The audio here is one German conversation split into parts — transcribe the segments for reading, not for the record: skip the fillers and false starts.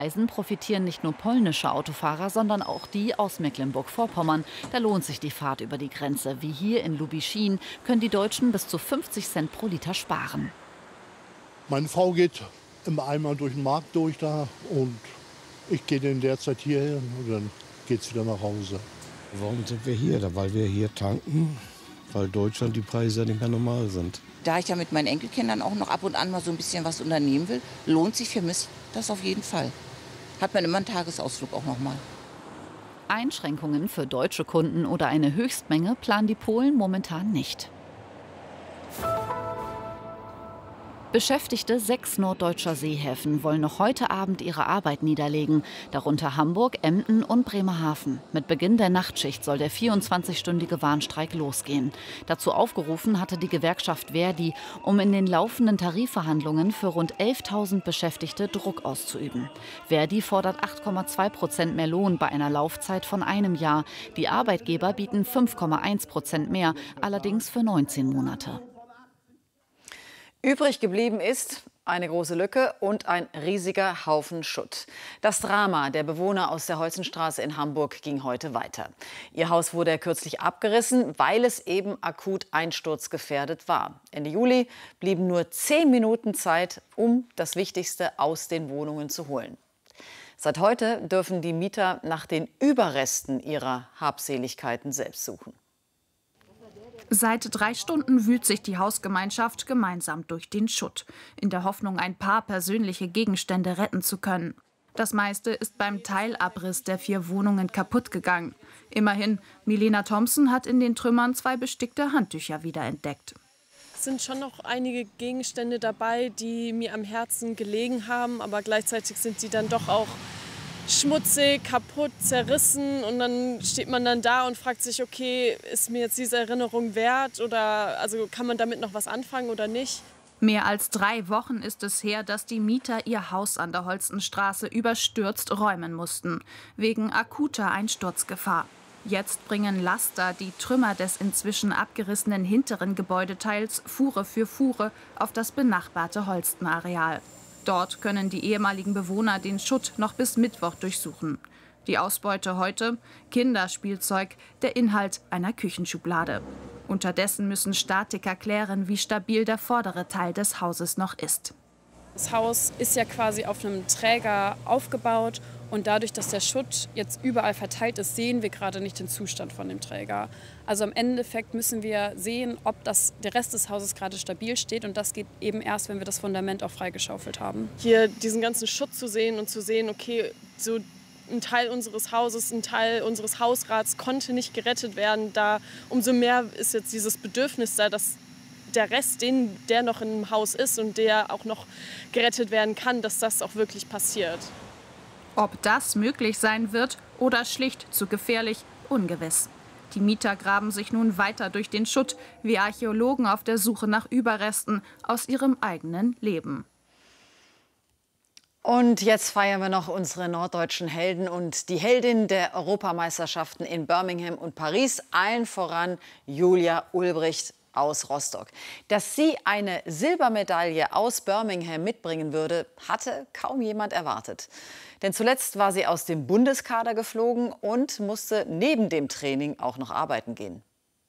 Reisen profitieren nicht nur polnische Autofahrer, sondern auch die aus Mecklenburg-Vorpommern. Da lohnt sich die Fahrt über die Grenze. Wie hier in Lubischin können die Deutschen bis zu 50 Cent pro Liter sparen. Meine Frau geht immer einmal durch den Markt durch da und ich gehe in der Zeit hierher und dann geht es wieder nach Hause. Warum sind wir hier? Weil wir hier tanken, weil Deutschland die Preise ja nicht mehr normal sind. Da ich ja mit meinen Enkelkindern auch noch ab und an mal so ein bisschen was unternehmen will, lohnt sich für mich das auf jeden Fall. Hat man immer einen Tagesausflug auch noch mal. Einschränkungen für deutsche Kunden oder eine Höchstmenge planen die Polen momentan nicht. Beschäftigte 6 norddeutscher Seehäfen wollen noch heute Abend ihre Arbeit niederlegen, darunter Hamburg, Emden und Bremerhaven. Mit Beginn der Nachtschicht soll der 24-stündige Warnstreik losgehen. Dazu aufgerufen hatte die Gewerkschaft ver.di, um in den laufenden Tarifverhandlungen für rund 11.000 Beschäftigte Druck auszuüben. ver.di fordert 8,2% mehr Lohn bei einer Laufzeit von einem Jahr. Die Arbeitgeber bieten 5,1% mehr, allerdings für 19 Monate. Übrig geblieben ist eine große Lücke und ein riesiger Haufen Schutt. Das Drama der Bewohner aus der Holzenstraße in Hamburg ging heute weiter. Ihr Haus wurde kürzlich abgerissen, weil es eben akut einsturzgefährdet war. Ende Juli blieben nur 10 Minuten Zeit, um das Wichtigste aus den Wohnungen zu holen. Seit heute dürfen die Mieter nach den Überresten ihrer Habseligkeiten selbst suchen. Seit 3 Stunden wühlt sich die Hausgemeinschaft gemeinsam durch den Schutt, in der Hoffnung, ein paar persönliche Gegenstände retten zu können. Das meiste ist beim Teilabriss der 4 Wohnungen kaputt gegangen. Immerhin, Milena Thompson hat in den Trümmern 2 bestickte Handtücher wiederentdeckt. Es sind schon noch einige Gegenstände dabei, die mir am Herzen gelegen haben, aber gleichzeitig sind sie dann doch auch schmutzig, kaputt, zerrissen, und dann steht man dann da und fragt sich, okay, ist mir jetzt diese Erinnerung wert, oder also kann man damit noch was anfangen oder nicht? Mehr als 3 Wochen ist es her, dass die Mieter ihr Haus an der Holzenstraße überstürzt räumen mussten, wegen akuter Einsturzgefahr. Jetzt bringen Laster die Trümmer des inzwischen abgerissenen hinteren Gebäudeteils Fuhre für Fuhre auf das benachbarte Holstenareal. Dort können die ehemaligen Bewohner den Schutt noch bis Mittwoch durchsuchen. Die Ausbeute heute: Kinderspielzeug, der Inhalt einer Küchenschublade. Unterdessen müssen Statiker klären, wie stabil der vordere Teil des Hauses noch ist. Das Haus ist ja quasi auf einem Träger aufgebaut, und dadurch, dass der Schutt jetzt überall verteilt ist, sehen wir gerade nicht den Zustand von dem Träger. Also im Endeffekt müssen wir sehen, ob der Rest des Hauses gerade stabil steht, und das geht eben erst, wenn wir das Fundament auch freigeschaufelt haben. Hier diesen ganzen Schutt zu sehen und zu sehen, okay, so ein Teil unseres Hauses, ein Teil unseres Hausrats konnte nicht gerettet werden, umso mehr ist jetzt dieses Bedürfnis da, dass der Rest, der noch im Haus ist und der auch noch gerettet werden kann, dass das auch wirklich passiert. Ob das möglich sein wird oder schlicht zu gefährlich, ungewiss. Die Mieter graben sich nun weiter durch den Schutt, wie Archäologen auf der Suche nach Überresten aus ihrem eigenen Leben. Und jetzt feiern wir noch unsere norddeutschen Helden und die Heldin der Europameisterschaften in Birmingham und Paris, allen voran Julia Ulbricht aus Rostock. Dass sie eine Silbermedaille aus Birmingham mitbringen würde, hatte kaum jemand erwartet. Denn zuletzt war sie aus dem Bundeskader geflogen und musste neben dem Training auch noch arbeiten gehen.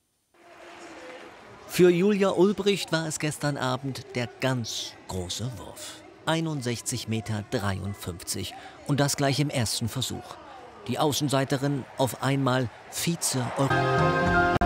Für Julia Ulbricht war es gestern Abend der ganz große Wurf. 61,53 Meter. Und das gleich im ersten Versuch. Die Außenseiterin auf einmal Vize-Europameisterin.